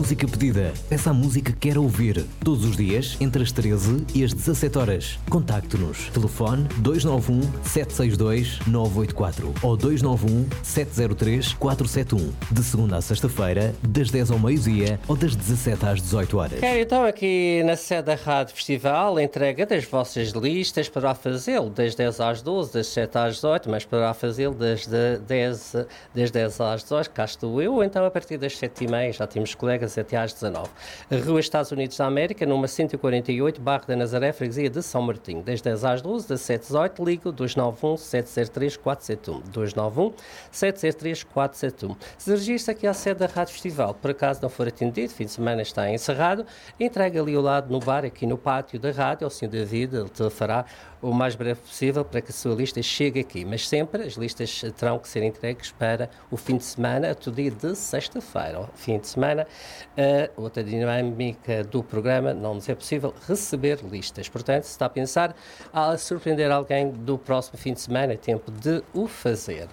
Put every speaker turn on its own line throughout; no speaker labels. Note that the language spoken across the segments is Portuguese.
Música Pedida. Peça a música que quer ouvir. Todos os dias, entre as 13 e as 17 horas. Contacte-nos. Telefone 291 762 984 ou 291 703 471. De segunda a sexta-feira, das 10 ao meio-dia ou das 17 às 18 horas.
Então, aqui na sede da Rádio Festival, entrega das vossas listas para fazê-lo das 10 às 12, das 7 às 18, mas para fazê-lo das 10 às 18, cá estou eu, ou então a partir das 7h30, já temos colegas até às 19. Rua Estados Unidos da América, numa 148, Barro da Nazaré, freguesia de São Martinho. Das 10 às 12, das 7 às 18, ligo 291 703 471. 291 703 471. Se registra aqui à sede da Rádio Festival, por acaso não for atendido, fim de semana está encerrado, entrega ali ao lado no bar, aqui no pátio da rádio, ao Sr. David, ele te fará o mais breve possível para que a sua lista chegue aqui. Mas sempre as listas terão que ser entregues para o fim de semana, até o dia de sexta-feira. O fim de semana, outra dinâmica do programa, não nos é possível receber listas. Portanto, se está a pensar a surpreender alguém do próximo fim de semana, é tempo de o fazer.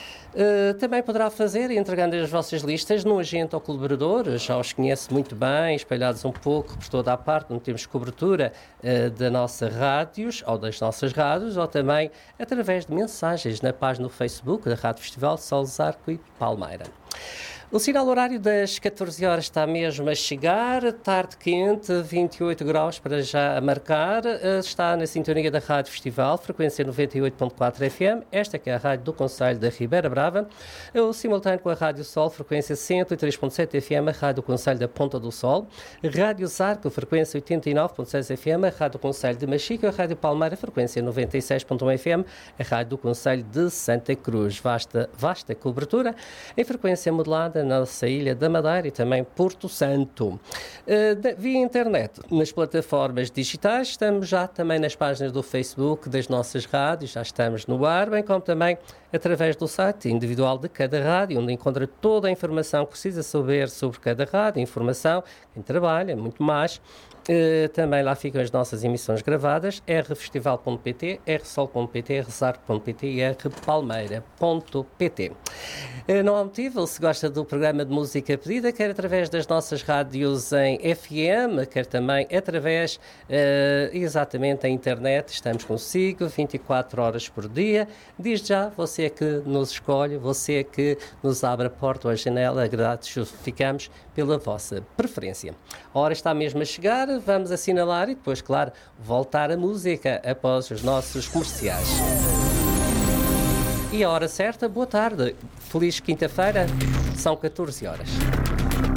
Também poderá fazer, entregando as vossas listas no agente ou colaborador, já os conhece muito bem, espalhados um pouco por toda a parte, onde temos cobertura da nossa rádios, ou das nossas rádios, ou também através de mensagens na página do Facebook da Rádio Festival Sol Zarco e Palmeira. O sinal horário das 14 horas está mesmo a chegar, tarde quente, 28 graus para já a marcar, está na sintonia da Rádio Festival, frequência 98.4 FM, esta que é a rádio do Concelho da Ribeira Brava, o simultâneo com a Rádio Sol, frequência 103.7 FM, a rádio do Concelho da Ponta do Sol, Rádio Zarco, frequência 89.6 FM, a rádio do Concelho de Machico, a Rádio Palmeira, frequência 96.1 FM, a rádio do Concelho de Santa Cruz, vasta cobertura, em frequência modulada na nossa Ilha da Madeira e também Porto Santo. Via internet, nas plataformas digitais, estamos já também nas páginas do Facebook das nossas rádios, já estamos no ar, bem como também através do site individual de cada rádio, onde encontra toda a informação que precisa saber sobre cada rádio, informação, quem trabalha, muito mais. Também lá ficam as nossas emissões gravadas, rfestival.pt, rsol.pt, rzarco.pt e rpalmeira.pt. Não há motivo, se gosta do programa de música pedida, quer através das nossas rádios em FM, quer também através, exatamente, da internet, estamos consigo 24 horas por dia. Diz já, você é que nos escolhe, você é que nos abre a porta ou a janela, ficamos pela vossa preferência. A hora está mesmo a chegar, vamos assinalar e depois, claro, voltar a música após os nossos comerciais. E a hora certa, boa tarde, feliz quinta-feira, são 14 horas.